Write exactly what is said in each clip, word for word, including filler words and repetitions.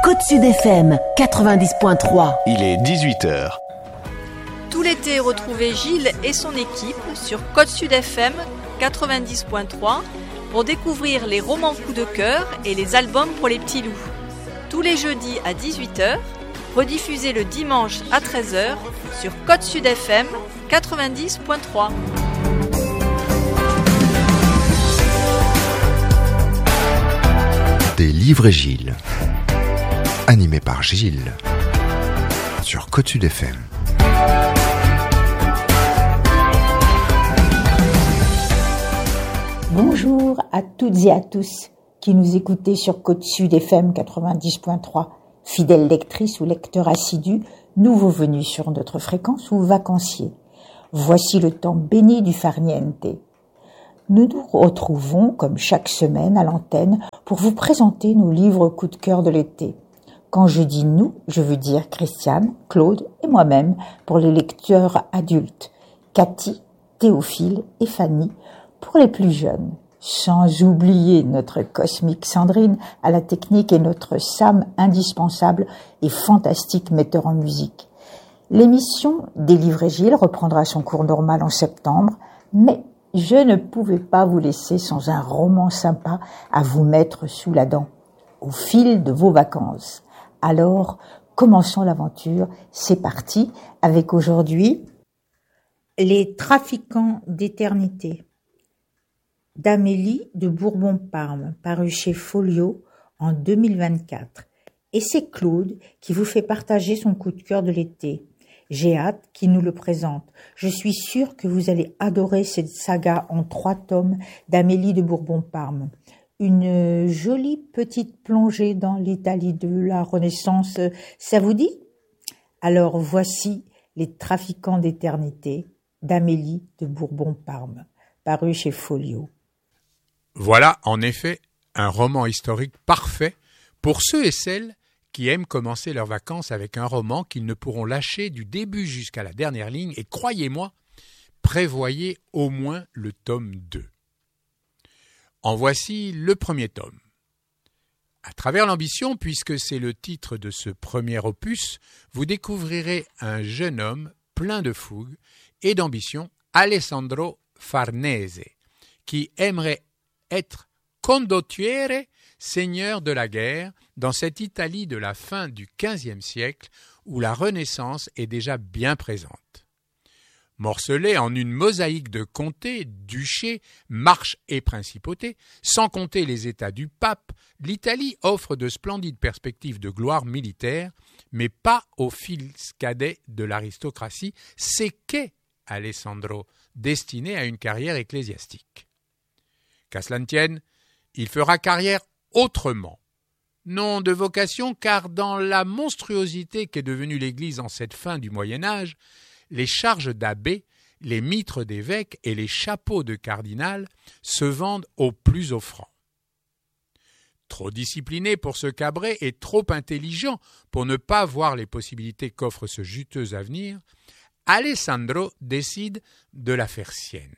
Côte Sud F M quatre-vingt-dix point trois. Il est dix-huit heures. Tout l'été, retrouvez Gilles et son équipe sur Côte Sud F M quatre-vingt-dix point trois pour découvrir les romans coup de cœur et les albums pour les petits loups. Tous les jeudis à dix-huit heures, rediffusés le dimanche à treize heures sur Côte Sud F M quatre-vingt-dix point trois. Des livres et Gilles. Animé par Gilles. Sur Côte Sud F M. Bonjour à toutes et à tous qui nous écoutez sur Côte Sud F M quatre-vingt-dix point trois. Fidèles lectrices ou lecteurs assidus, nouveaux venus sur notre fréquence ou vacanciers. Voici le temps béni du farniente. Nous nous retrouvons, comme chaque semaine, à l'antenne pour vous présenter nos livres coup de cœur de l'été. Quand je dis nous, je veux dire Christiane, Claude et moi-même pour les lecteurs adultes, Cathy, Théophile et Fanny pour les plus jeunes. Sans oublier notre cosmique Sandrine à la technique et notre Sam indispensable et fantastique metteur en musique. L'émission des livres et Gilles reprendra son cours normal en septembre, mais je ne pouvais pas vous laisser sans un roman sympa à vous mettre sous la dent, au fil de vos vacances. Alors, commençons l'aventure. C'est parti avec aujourd'hui Les trafiquants d'éternité d'Amélie de Bourbon-Parme, paru chez Folio en deux mille vingt-quatre. Et c'est Claude qui vous fait partager son coup de cœur de l'été. J'ai hâte qu'il nous le présente. Je suis sûre que vous allez adorer cette saga en trois tomes d'Amélie de Bourbon-Parme. Une jolie petite plongée dans l'Italie de la Renaissance, ça vous dit? Alors voici Les trafiquants d'éternité d'Amélie de Bourbon-Parme, paru chez Folio. Voilà en effet un roman historique parfait pour ceux et celles qui aiment commencer leurs vacances avec un roman qu'ils ne pourront lâcher du début jusqu'à la dernière ligne, et croyez-moi, prévoyez au moins le tome deux. En voici le premier tome. À travers l'ambition, puisque c'est le titre de ce premier opus, vous découvrirez un jeune homme plein de fougue et d'ambition, Alessandro Farnese, qui aimerait être condottiere, seigneur de la guerre, dans cette Italie de la fin du quinzième siècle où la Renaissance est déjà bien présente. Morcelée en une mosaïque de comtés, duchés, marches et principautés, sans compter les États du pape, l'Italie offre de splendides perspectives de gloire militaire, mais pas aux fils cadets de l'aristocratie. C'est qu'est Alessandro, destiné à une carrière ecclésiastique. Qu'à cela ne tienne, il fera carrière autrement. Non de vocation, car dans la monstruosité qu'est devenue l'Église en cette fin du Moyen-Âge, les charges d'abbé, les mitres d'évêque et les chapeaux de cardinal se vendent au plus offrant. Trop discipliné pour se cabrer et trop intelligent pour ne pas voir les possibilités qu'offre ce juteux avenir, Alessandro décide de la faire sienne.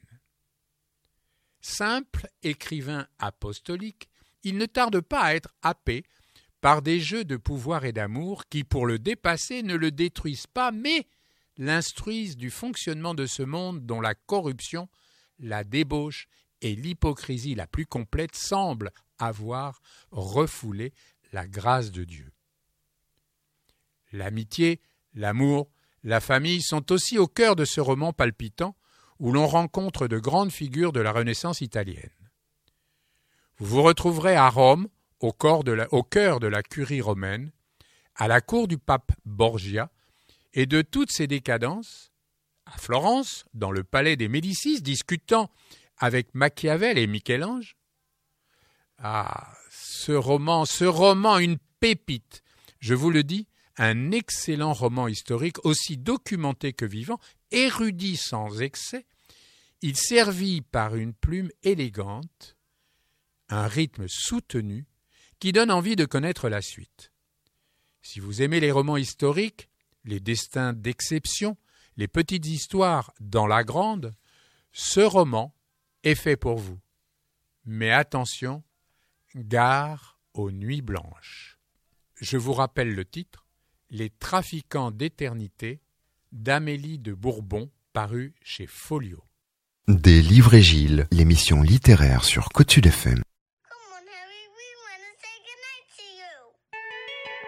Simple écrivain apostolique, il ne tarde pas à être happé par des jeux de pouvoir et d'amour qui, pour le dépasser, ne le détruisent pas, mais l'instruisent du fonctionnement de ce monde dont la corruption, la débauche et l'hypocrisie la plus complète semblent avoir refoulé la grâce de Dieu. L'amitié, l'amour, la famille sont aussi au cœur de ce roman palpitant où l'on rencontre de grandes figures de la Renaissance italienne. Vous vous retrouverez à Rome, au, corps de la, au cœur de la curie romaine, à la cour du pape Borgia, et de toutes ses décadences, à Florence, dans le palais des Médicis, discutant avec Machiavel et Michel-Ange. Ah, ce roman, ce roman, une pépite, je vous le dis, un excellent roman historique, aussi documenté que vivant, érudit sans excès, il servit par une plume élégante, un rythme soutenu qui donne envie de connaître la suite. Si vous aimez les romans historiques, les destins d'exception, les petites histoires dans la grande, ce roman est fait pour vous. Mais attention, gare aux nuits blanches. Je vous rappelle le titre, Les trafiquants d'éternité d'Amélie de Bourbon, paru chez Folio. Des livres et Gilles, l'émission littéraire sur Côte Sud F M.